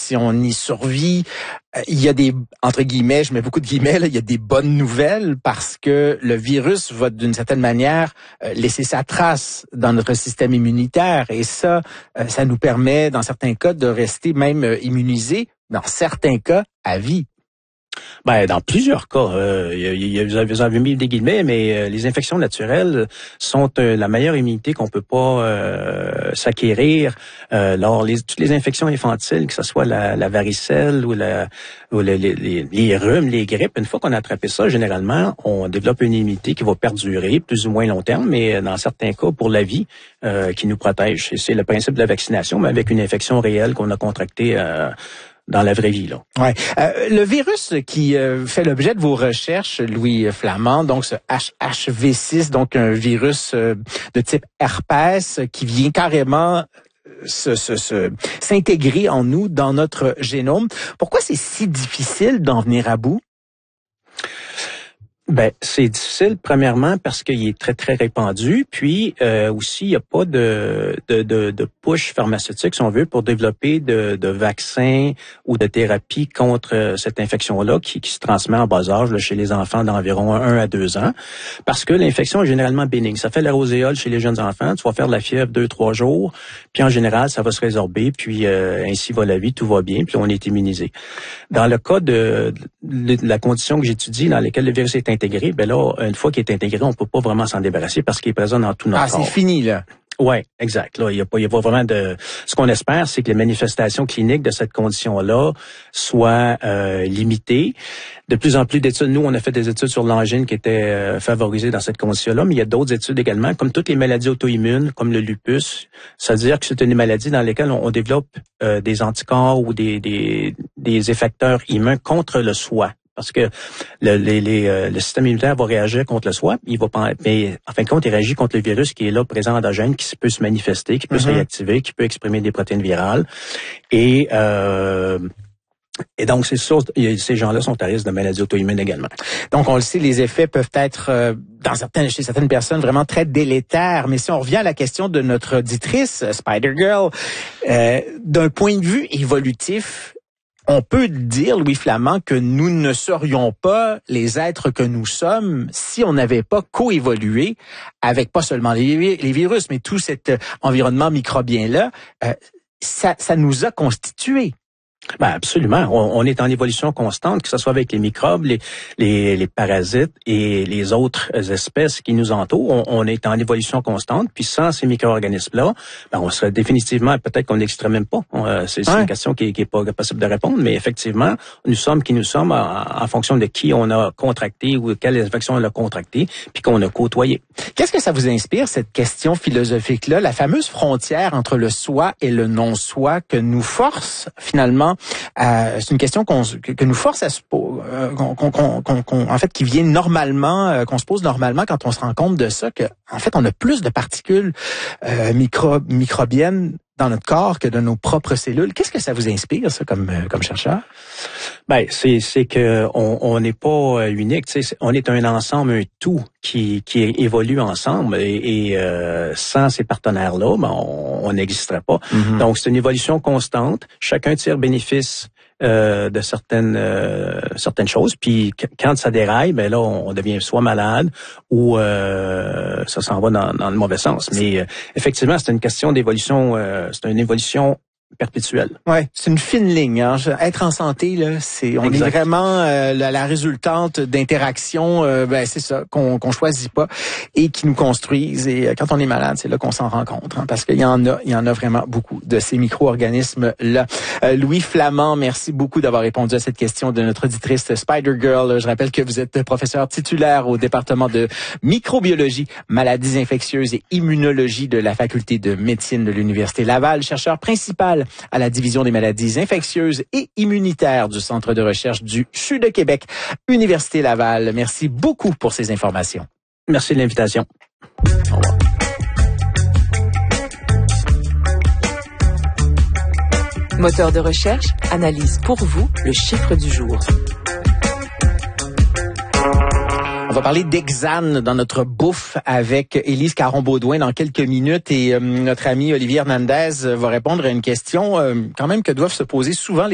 si on y survit, il y a des, entre guillemets, je mets beaucoup de guillemets, là, il y a des bonnes nouvelles parce que le virus va d'une certaine manière laisser sa trace dans notre système immunitaire et ça nous permet dans certains cas de rester même immunisés, dans certains cas à vie. Ben, dans plusieurs cas, vous avez mis des guillemets, mais les infections naturelles sont la meilleure immunité qu'on peut pas s'acquérir. Toutes les infections infantiles, que ce soit la varicelle ou les rhumes, les grippes, une fois qu'on a attrapé ça, généralement, on développe une immunité qui va perdurer plus ou moins long terme, mais dans certains cas, pour la vie, qui nous protège. C'est le principe de la vaccination, mais avec une infection réelle qu'on a contractée dans la vraie vie, là. Ouais. Le virus qui fait l'objet de vos recherches, Louis Flamand, donc ce HHV6, donc un virus de type herpès qui vient carrément s'intégrer en nous, dans notre génome. Pourquoi c'est si difficile d'en venir à bout? Ben, c'est difficile, premièrement, parce qu'il est très, très répandu. Puis, aussi, il n'y a pas de push pharmaceutique, si on veut, pour développer de vaccins ou de thérapies contre cette infection-là qui se transmet en bas âge là, chez les enfants d'environ 1 à 2 ans. Parce que l'infection est généralement bénigne. Ça fait la roséole chez les jeunes enfants. Tu vas faire de la fièvre 2-3 jours. Puis, en général, ça va se résorber. Puis, ainsi va la vie, tout va bien. Puis, on est immunisé. Dans le cas de la condition que j'étudie, dans laquelle le virus est intégré, ben là, une fois qu'il est intégré, on peut pas vraiment s'en débarrasser parce qu'il est présent dans tout notre corps. Ah, c'est fini, là. Ouais, exact. Là, il y a pas vraiment de. Ce qu'on espère, c'est que les manifestations cliniques de cette condition-là soient limitées. De plus en plus d'études. Nous, on a fait des études sur l'angine qui étaient favorisées dans cette condition-là, mais il y a d'autres études également, comme toutes les maladies auto-immunes, comme le lupus. C'est-à-dire que c'est une maladie dans laquelle on développe des anticorps ou des effecteurs immuns contre le soi. Parce que le système immunitaire va réagir contre le soi, mais en fin de compte, il réagit contre le virus qui est là, présent endogène, qui peut se manifester, qui peut se réactiver, qui peut exprimer des protéines virales. Et donc, c'est sûr, ces gens-là sont à risque de maladies auto-immunes également. Donc, on le sait, les effets peuvent être, chez certaines personnes, vraiment très délétères. Mais si on revient à la question de notre auditrice, Spider-Girl, d'un point de vue évolutif, on peut dire, Louis Flamand, que nous ne serions pas les êtres que nous sommes si on n'avait pas coévolué avec pas seulement les virus, mais tout cet environnement microbien-là. Ça nous a constitués. Ben absolument. On est en évolution constante, que ce soit avec les microbes, les parasites et les autres espèces qui nous entourent. On est en évolution constante. Puis sans ces micro-organismes-là, ben on serait définitivement, peut-être qu'on n'existerait même pas. C'est une question qui est pas possible de répondre, mais effectivement, nous sommes qui nous sommes en fonction de qui on a contracté ou quelle infection on a contracté, puis qu'on a côtoyé. Qu'est-ce que ça vous inspire, cette question philosophique-là, la fameuse frontière entre le soi et le non-soi que nous force finalement? C'est une question que nous force à se poser, en fait, qui vient normalement, qu'on se pose normalement quand on se rend compte de ça, que en fait, on a plus de particules microbiennes dans notre corps que de nos propres cellules. Qu'est-ce que ça vous inspire, ça, comme chercheur? Ben, c'est que on n'est pas unique. Tu sais, on est un ensemble, un tout qui évolue ensemble et sans ces partenaires-là, ben, on n'existerait pas. Mm-hmm. Donc, c'est une évolution constante. Chacun tire bénéfice de certaines choses. Puis quand ça déraille, ben là, on devient soit malade ou ça s'en va dans le mauvais sens. Mais effectivement, c'est une question d'évolution. C'est une évolution perpétuelle. Ouais, c'est une fine ligne. Hein. Être en santé, là, on est vraiment la résultante d'interactions. C'est ça qu'on choisit pas et qui nous construisent. Et quand on est malade, c'est là qu'on s'en rend compte, hein, parce qu'il y en a vraiment beaucoup de ces micro-organismes là. Louis Flamand, merci beaucoup d'avoir répondu à cette question de notre auditrice Spider-Girl. Je rappelle que vous êtes professeur titulaire au département de microbiologie, maladies infectieuses et immunologie de la faculté de médecine de l'Université Laval, chercheur principal à la division des maladies infectieuses et immunitaires du Centre de recherche du CHU de Québec, Université Laval. Merci beaucoup pour ces informations. Merci de l'invitation. Au revoir. Moteur de recherche analyse pour vous le chiffre du jour. On va parler d'Hexane dans notre bouffe avec Élise Caron-Beaudoin dans quelques minutes et notre ami Olivier Hernandez va répondre à une question quand même que doivent se poser souvent